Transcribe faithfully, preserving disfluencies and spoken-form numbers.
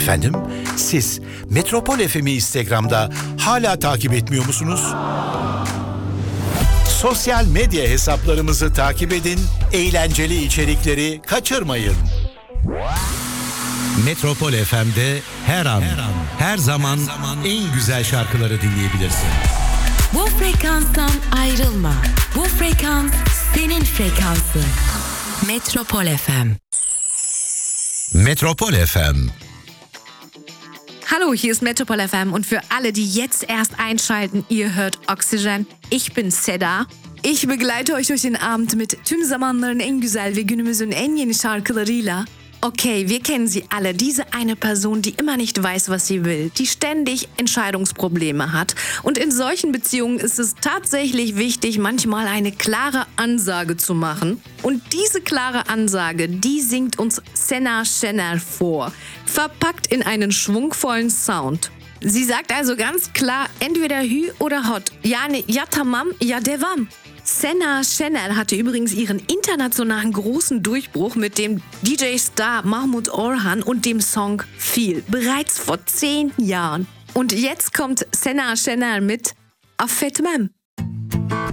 Efendim, siz Metropol F M'i Instagram'da hala takip etmiyor musunuz? Sosyal medya hesaplarımızı takip edin, eğlenceli içerikleri kaçırmayın. Metropol F M'de her an, her, an, her zaman, her zaman en güzel şarkıları dinleyebilirsin. Bu frekanstan ayrılma. Bu frekans senin frekansın. Metropol F M. Metropol F M. Hallo, hier ist Metropol F M und für alle, die jetzt erst einschalten, ihr hört Oxygen. Ich bin Seda. Ich begleite euch durch den Abend mit tüm zamanların en güzel ve günümüzün en yeni şarkılarıyla. Okay, wir kennen sie alle. Diese eine Person, die immer nicht weiß, was sie will, die ständig Entscheidungsprobleme hat. Und in solchen Beziehungen ist es tatsächlich wichtig, manchmal eine klare Ansage zu machen. Und diese klare Ansage, die singt uns Senna Şener vor, verpackt in einen schwungvollen Sound. Sie sagt also ganz klar, entweder Hü oder Hot. Yani ya tamam, ya devam. Senna Şener hatte übrigens ihren internationalen großen Durchbruch mit dem D J-Star Mahmut Orhan und dem Song Feel, bereits vor zehn Jahren. Und jetzt kommt Senna Şener mit Affetmem.